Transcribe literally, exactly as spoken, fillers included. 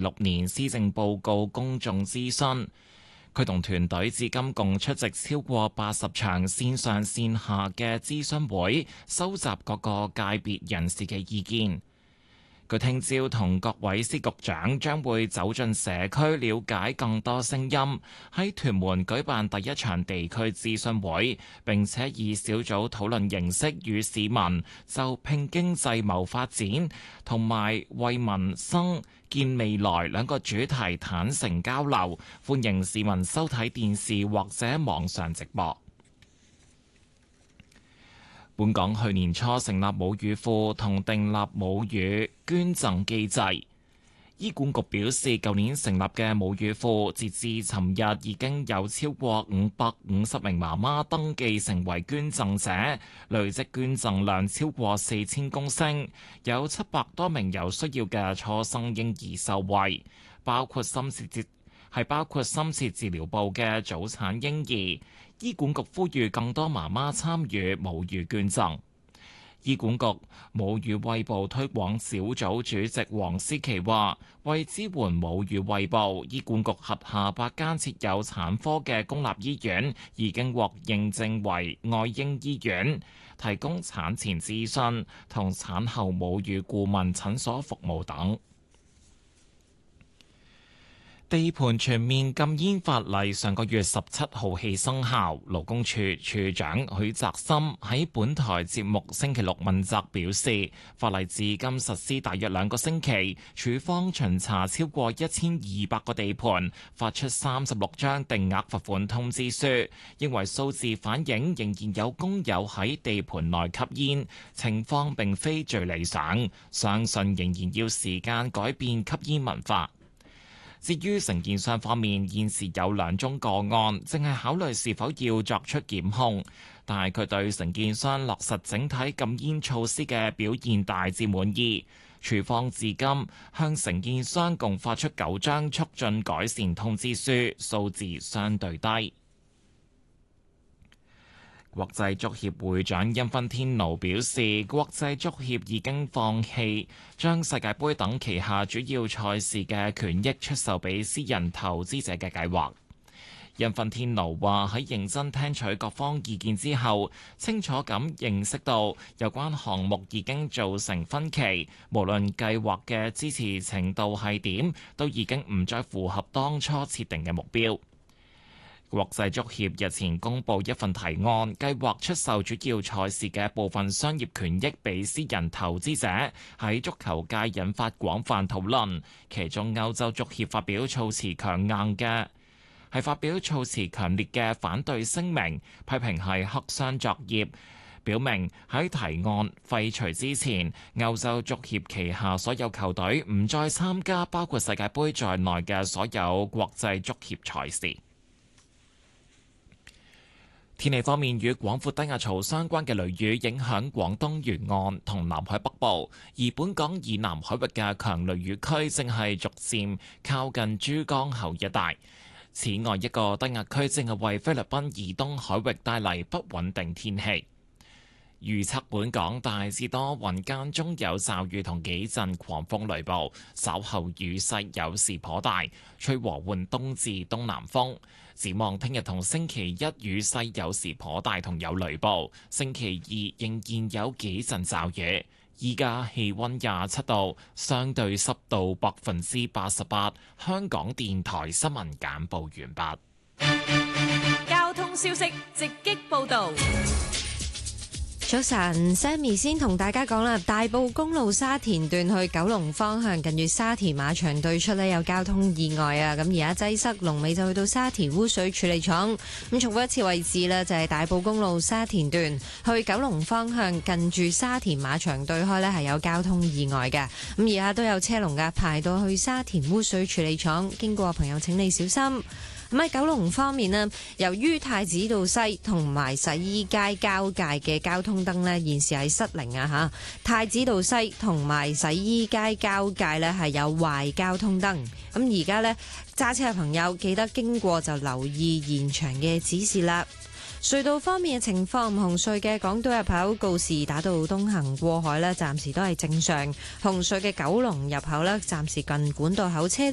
六年施政報告公眾諮詢。佢同團隊至今共出席超過八十場線上線下嘅諮詢會，收集各個界別人士嘅意見。佢聽朝同各位司局長將會走進社區，了解更多聲音，喺屯門舉辦第一場地區諮詢會，並且以小組討論形式與市民就拼經濟謀發展同埋為民生見未來兩個主題坦誠交流。歡迎市民收睇電視或者網上直播。本港去年初成立母乳庫同訂立母乳捐贈機制。醫管局表示，舊年成立嘅母乳庫，截至尋日已經有超過五百五十名媽媽登記成為捐贈者，累積捐贈量超過四千公升，有七百多名有需要嘅初生嬰兒受惠，包括深切治係包括深切治療部嘅早產嬰兒。醫管局呼籲更多媽媽參與母乳捐贈。醫管局母乳餵哺推廣小組主席黃思琪話，為支援母乳餵哺，醫管局轄下八間設有產科嘅公立醫院已經獲認證為愛嬰醫院，提供產前諮詢同產後母乳顧問診所服務等。地盤全面禁煙法例上個月十七號起生效，勞工處處長許澤森喺本台節目星期六問責表示，法例至今實施大約兩個星期，處方巡查超過一千二百個地盤，發出三十六張定額罰款通知書，認為數字反映仍然有工友喺地盤內吸煙，情況並非最理想，相信仍然要時間改變吸煙文化。至於承建商方面，現時有兩宗個案，正係考慮是否要作出檢控，但係佢對承建商落實整體禁煙措施嘅表現大致滿意。處方至今向承建商共發出九張促進改善通知書，數字相對低。國際足協會長因芬天奴表示，國際足協已經放棄將世界盃等旗下主要賽事嘅權益出售俾私人投資者嘅計劃。因芬天奴話喺認真聽取各方意見之後，清楚咁認識到有關項目已經造成分歧，無論計劃嘅支持程度係點，都已經唔再符合當初設定嘅目標。國際足協日前公布一份提案，計劃出售主要賽事嘅部分商業權益俾私人投資者，喺足球界引發廣泛討論。其中歐洲足協發表措辭強硬嘅，係發表措辭強烈嘅反對聲明，批評係黑箱作業，表明喺提案廢除之前，歐洲足協旗下所有球隊唔再參加包括世界盃在內嘅所有國際足協賽事。天氣方面，與廣闊低壓槽相關嘅雷雨影響廣東沿岸同南海北部，而本港以南海域嘅強雷雨區正係逐漸靠近珠江口一帶。此外，一個低壓區正係為菲律賓以東海域帶嚟不穩定天氣。預測本港大致多雲，間中有驟雨同幾陣狂風雷暴，稍後雨勢有時頗大，吹和緩東至東南風。展望聽日同星期一雨勢有時頗大同有雷暴，星期二仍然有幾陣驟雨。依家氣溫廿七度，相對濕度百分之八十八。香港電台新聞簡報完畢。 交通消息直擊報道。 早晨 Sammy 先同大家講啦，大埔公路沙田段去九龍方向，近住沙田馬場對出呢有交通意外啊，咁而家擠塞，龍尾就去到沙田污水處理廠。咁重複一次位置啦，就係大埔公路沙田段去九龍方向，近住沙田馬場對開呢係有交通意外嘅，咁而家都有車龍噶，排到去沙田污水處理廠，經過嘅朋友請你小心。咁喺九龍方面咧，由於太子道西同埋洗衣街交界嘅交通燈呢，現時係失靈啊吓。太子道西同埋洗衣街交界呢係有壞交通燈。咁而家呢，揸車嘅朋友記得經過就留意現場嘅指示啦。隧道方面嘅情況，紅隧嘅港島入口告士打道東行過海呢，暫時都係正常。紅隧嘅九龍入口呢，暫時近管道口車